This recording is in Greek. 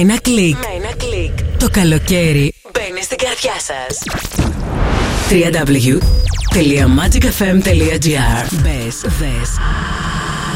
ένα κλικ. Το καλοκαίρι μπαίνει στην καρδιά σας. www.magicfm.gr. Μπες, δες